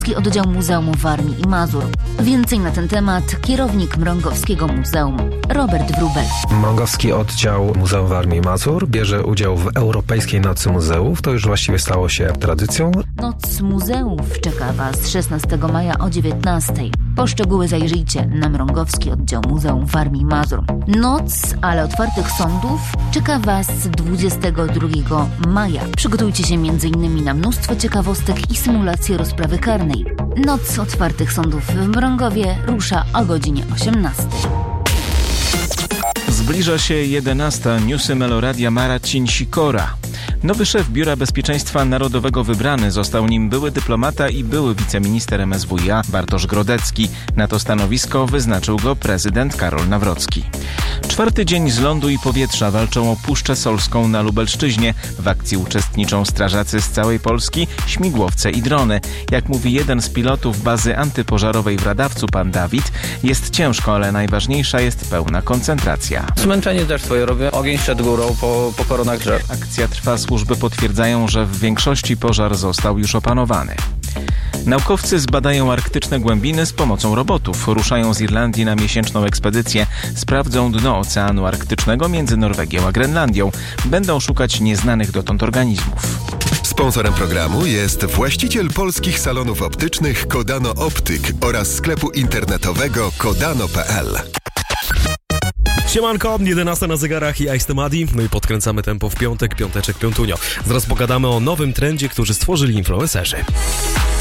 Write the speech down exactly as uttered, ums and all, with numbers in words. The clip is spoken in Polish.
Oddział Muzeum Warmii i Mazur. Więcej na ten temat kierownik Mrągowskiego Muzeum, Robert Wróbel. Mrągowski Oddział Muzeum Warmii i Mazur bierze udział w Europejskiej Nocy Muzeów. To już właściwie stało się tradycją. Noc Muzeów czeka Was szesnastego maja o dziewiętnastej. Po szczegóły zajrzyjcie na Mrągowski Oddział Muzeum Warmii i Mazur. Noc, ale otwartych sądów czeka Was dwudziestego drugiego maja. Przygotujcie się między innymi na mnóstwo ciekawostek i symulacje rozprawy karnej. Noc otwartych sądów w Mrągowie rusza o godzinie osiemnastej. Zbliża się jedenasta. Newsy Meloradia Marcin Sikora. Nowy szef Biura Bezpieczeństwa Narodowego wybrany został nim były dyplomata i były wiceminister M S W iA Bartosz Grodecki. Na to stanowisko wyznaczył go prezydent Karol Nawrocki. Czwarty dzień z lądu i powietrza walczą o Puszczę Solską na Lubelszczyźnie. W akcji uczestniczą strażacy z całej Polski, śmigłowce i drony. Jak mówi jeden z pilotów bazy antypożarowej w Radawcu, pan Dawid, jest ciężko, ale najważniejsza jest pełna koncentracja. Zmęczenie też swoje robię. Ogień szedł górą po, po koronach drzew. Akcja trwa, służby potwierdzają, że w większości pożar został już opanowany. Naukowcy zbadają arktyczne głębiny z pomocą robotów. Ruszają z Irlandii na miesięczną ekspedycję. Sprawdzą dno Oceanu Arktycznego między Norwegią a Grenlandią. Będą szukać nieznanych dotąd organizmów. Sponsorem programu jest właściciel polskich salonów optycznych Kodano Optyk oraz sklepu internetowego kodano kropka p l. Siemanko, jedenasta na zegarach i Ice Madi. No i podkręcamy tempo w piątek, piąteczek, piątunio. Zaraz pogadamy o nowym trendzie, który stworzyli influencerzy.